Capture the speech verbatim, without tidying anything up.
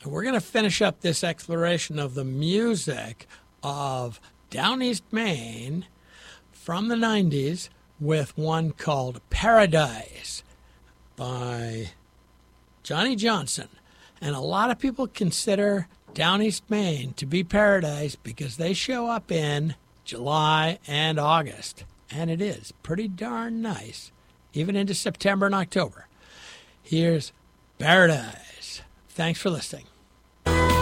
And we're going to finish up this exploration of the music of Down East Maine from the nineties with one called Paradise by Johnny Johnson. And a lot of people consider Down East Maine to be paradise because they show up in July and August. And it is pretty darn nice, even into September and October. Here's Paradise. Thanks for listening.